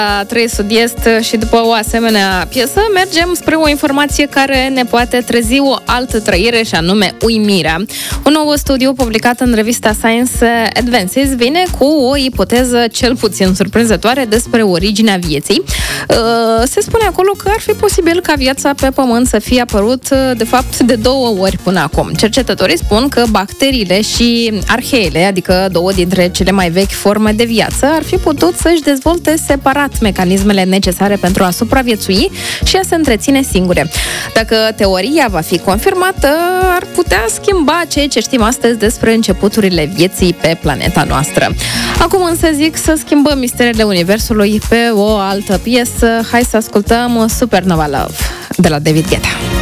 Trei Sud-Est și după o asemenea piesă mergem spre o informație care ne poate trezi o altă trăire și anume uimirea. Un nou studiu publicat în revista Science Advances vine cu o ipoteză cel puțin surprinzătoare despre originea vieții. Se spune acolo că ar fi posibil ca viața pe Pământ să fie apărut de fapt de 2 ori până acum. Cercetătorii spun că bacteriile și arheele, adică 2 dintre cele mai vechi forme de viață, ar fi putut să-și dezvolte separat mecanismele necesare pentru a supraviețui și a se întreține singure. Dacă teoria va fi confirmată, ar putea schimba ceea ce știm astăzi despre începuturile vieții pe planeta noastră. Acum însă zic să schimbăm misterele universului pe o altă piesă. Hai să ascultăm Supernova Love de la David Guetta.